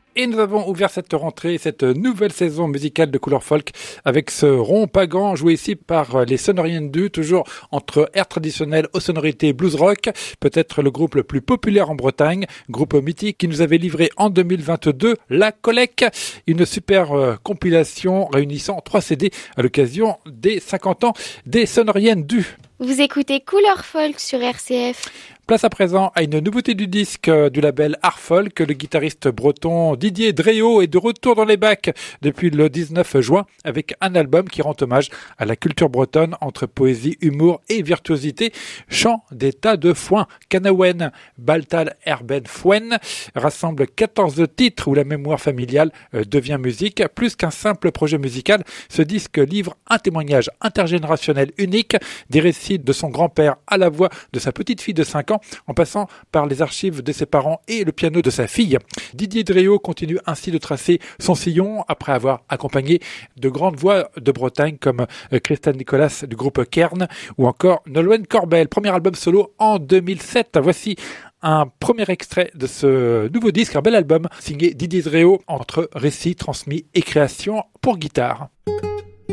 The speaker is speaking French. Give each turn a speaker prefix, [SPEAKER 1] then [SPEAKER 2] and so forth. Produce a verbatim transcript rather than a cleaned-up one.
[SPEAKER 1] Et nous avons ouvert cette rentrée, cette nouvelle saison musicale de Couleur Folk avec ce rond pagan joué ici par les Sonoriennes du, toujours entre air traditionnel aux sonorités blues rock, peut-être le groupe le plus populaire en Bretagne, groupe mythique qui nous avait livré en deux mille vingt-deux La Collecte, une super euh, compilation réunissant trois C D à l'occasion des cinquante ans des Sonoriennes du.
[SPEAKER 2] Vous écoutez Couleur Folk sur R C F.
[SPEAKER 1] Place à présent à une nouveauté du disque du label Art Folk. Le guitariste breton Didier Dréau est de retour dans les bacs depuis le dix-neuf juin avec un album qui rend hommage à la culture bretonne entre poésie, humour et virtuosité. Chant des tas de foin. Canawen, Baltal Erben Fouen rassemble quatorze titres où la mémoire familiale devient musique. Plus qu'un simple projet musical, ce disque livre un témoignage intergénérationnel unique, des récits de son grand-père à la voix de sa petite fille de cinq ans, en passant par les archives de ses parents et le piano de sa fille. Didier Dréau continue ainsi de tracer son sillon après avoir accompagné de grandes voix de Bretagne comme Christelle Nicolas du groupe Kern ou encore Nolwenn Corbel, premier album solo en deux mille sept. Voici un premier extrait de ce nouveau disque, un bel album signé Didier Dréau entre récits transmis et création pour guitare.